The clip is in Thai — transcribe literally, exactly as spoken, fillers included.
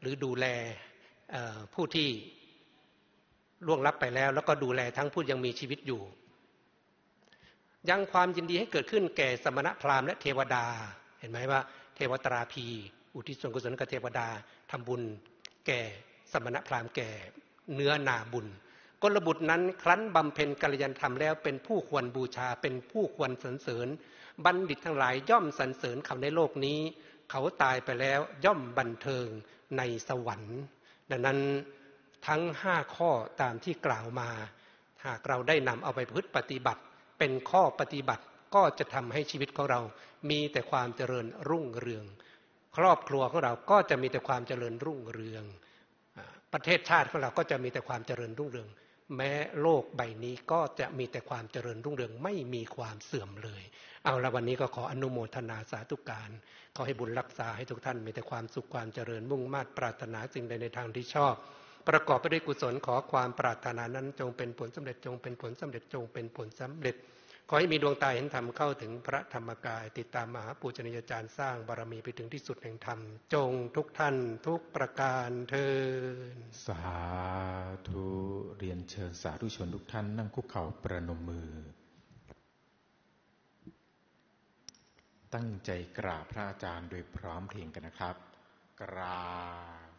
หรือดูแลผู้ที่ล่วงลับไปแล้วแล้วก็ดูแลทั้งผู้ยังมีชีวิตอยู่ยังความยินดีให้เกิดขึ้นแก่สมณพราหมณ์และเทวดาเห็นไหมว่าเทวตราภีอุทิศส่วนกุศลกับเทวดาทำบุญแก่สมณพราหมณ์แก่เนื้อนาบุญกลบุตรนั้นครั้นบำเพ็ญกัลยาณธรรมแล้วเป็นผู้ควรบูชาเป็นผู้ควรสรรเสริญบัณฑิตทั้งหลายย่อมสรรเสริญเขาในโลกนี้เขาตายไปแล้วย่อมบันเทิงในสวรรค์ดังนั้นทั้งห้าข้อตามที่กล่าวมาหากเราได้นำเอาไปพฤติปฏิบัติเป็นข้อปฏิบัติก็จะทำให้ชีวิตของเรามีแต่ความเจริญรุ่งเรืองครอบครัวของเราก็จะมีแต่ความเจริญรุ่งเรืองประเทศชาติของเราก็จะมีแต่ความเจริญรุ่งเรืองแม้โลกใบนี้ก็จะมีแต่ความเจริญรุ่งเรืองไม่มีความเสื่อมเลยเอาละวันนี้ก็ขออนุโมทนาสาธุการขอให้บุญรักษาให้ทุกท่านมีแต่ความสุขความเจริญมุ่งมั่นปรารถนาสิ่งใดในทางที่ชอบประกอบไปด้วยกุศลขอความปรารถนานั้นจงเป็นผลสำเร็จจงเป็นผลสำเร็จจงเป็นผลสำเร็จขอให้มีดวงตาเห็นธรรมเข้าถึงพระธรรมกายติดตามมหาปูชนียาจารย์สร้างบารมีไปถึงที่สุดแห่งธรรมจงทุกท่านทุกประการเทินสาธุเรียนเชิญสาธุชนทุกท่านนั่งคุกเข่าประนมมือตั้งใจกราบพระอาจารย์โดยพร้อมเพรียงกันนะครับกราบ